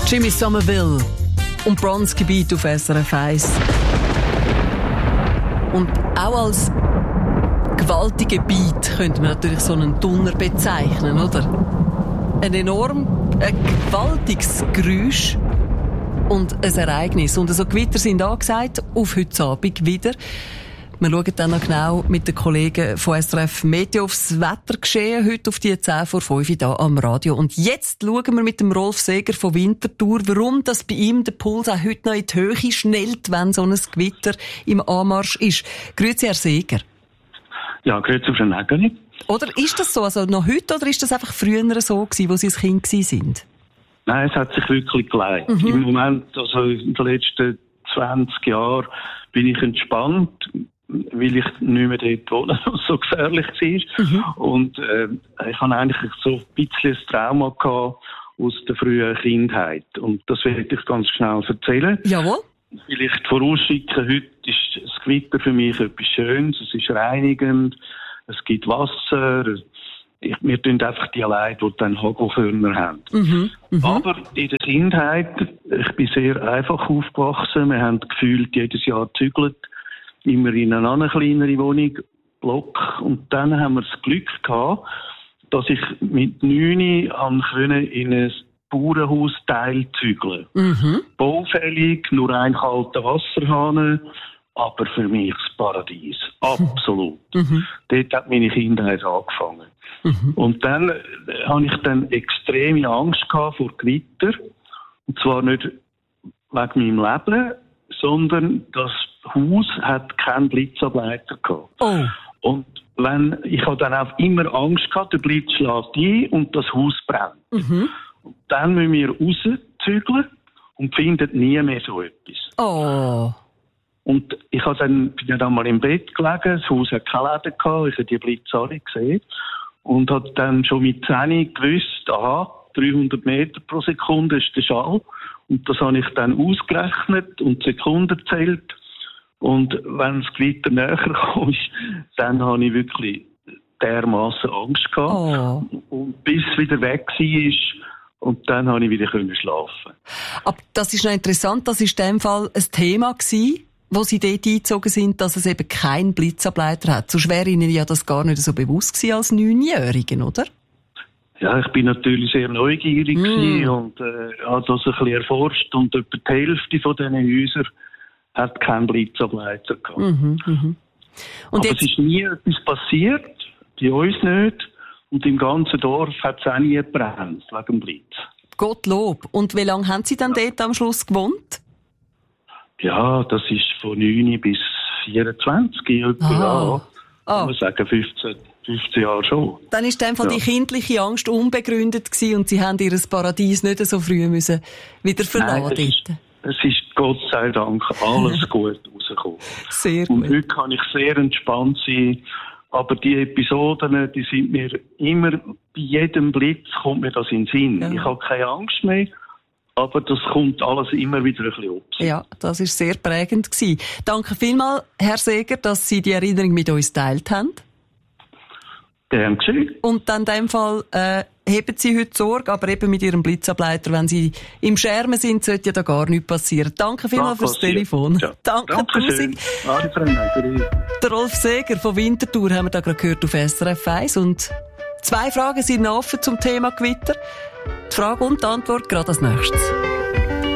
Jimmy Somerville und Bronzegebiet auf SRF 1. Und auch als gewaltige Beat könnte man natürlich so einen Donner bezeichnen, oder? Ein gewaltiges Geräusch und ein Ereignis. Und so Gewitter sind angesagt, auf heute Abend wieder. Wir schauen dann noch genau mit den Kollegen von SRF Meteo aufs Wettergeschehen, heute auf die 10 vor 5 hier am Radio. Und jetzt schauen wir mit dem Rolf Seeger von Winterthur, warum das bei ihm der Puls auch heute noch in die Höhe schnellt, wenn so ein Gewitter im Anmarsch ist. Grüezi, Herr Seeger. Ja, grüezi, Frau Nägeli. Oder ist das so, also noch heute, oder ist das einfach früher so gewesen, wo Sie ein Kind sind? Nein, es hat sich wirklich geleitet. Im Moment, also in den letzten 20 Jahren, bin ich entspannt, weil ich nicht mehr dort wohne, was so gefährlich war. Und ich habe eigentlich so ein bisschen ein Trauma gehabt aus der frühen Kindheit. Und das werde ich ganz schnell erzählen. Jawohl. Vielleicht vorausschicken, heute ist das Gewitter für mich etwas Schönes, es ist reinigend, es gibt Wasser, wir tun einfach die Leute, die dann Hagelkörner haben. Aber in der Kindheit, ich bin sehr einfach aufgewachsen, wir haben gefühlt jedes Jahr gezügelt, immer in eine kleinere Wohnung, Block, und dann haben wir das Glück gehabt, dass ich mit 9 in ein Bauernhausteil zügeln. Baufällig, nur ein kalter Wasserhahn, aber für mich das Paradies. Absolut. Dort hat meine Kindheit angefangen. Und dann habe ich dann extreme Angst gehabt vor Gewitter. Und zwar nicht wegen meinem Leben, sondern das Haus hat keinen Blitzableiter gehabt. Oh. Und ich habe dann auch immer Angst gehabt, der Blitz schlägt ein und das Haus brennt. Und dann müssen wir rauszügeln und finden nie mehr so etwas. Oh. Und ich bin dann mal im Bett gelegen, das Haus hat keine Läden gehabt, ich habe die Blitze alle gesehen und habe dann schon mit 10 gewusst, 300 Meter pro Sekunde ist der Schall. Und das habe ich dann ausgerechnet und Sekunden zählt. Und wenn das Gewitter näher kam, dann habe ich wirklich dermassen Angst gehabt. Oh. Und bis es wieder weg war, und dann konnte ich wieder schlafen. Aber das ist noch interessant, das war in dem Fall ein Thema gewesen, wo Sie dort eingezogen sind, dass es eben keinen Blitzableiter hat. Sonst wäre Ihnen ja das gar nicht so bewusst gewesen als 9-Jährigen, oder? Ja, ich bin natürlich sehr neugierig gewesen und habe das ein bisschen erforscht. Und etwa die Hälfte von diesen Häusern hat keinen Blitzableiter gehabt. Und aber jetzt es ist nie etwas passiert, bei uns nicht. Und im ganzen Dorf hat es auch nie gebrannt, wegen dem Blitz. Gottlob. Und wie lange haben Sie dann dort am Schluss gewohnt? Ja, das ist von 9 bis 24, kann man sagen, 15 Jahre schon. Dann ist in dem Fall die kindliche Angst unbegründet gewesen und Sie haben Ihr Paradies nicht so früh müssen wieder verlassen. Nein, es ist Gott sei Dank alles gut rausgekommen. Sehr gut. Und heute kann ich sehr entspannt sein. Aber die Episoden, die sind mir immer, bei jedem Blitz kommt mir das in den Sinn. Ja. Ich habe keine Angst mehr, aber das kommt alles immer wieder ein bisschen ab. Ja, das war sehr prägend gewesen. Danke vielmals, Herr Seeger, dass Sie die Erinnerung mit uns geteilt haben. Gern geschehen. Und dann in dem Fall heben Sie heute Sorge, aber eben mit Ihrem Blitzableiter, wenn Sie im Schermen sind, sollte ja da gar nichts passieren. Danke vielmals fürs Telefon. Ja. Danke tausend. Der Rolf Seeger von Winterthur haben wir da gerade gehört auf SRF 1 und 2 Fragen sind offen zum Thema Gewitter. Die Frage und die Antwort gerade als nächstes.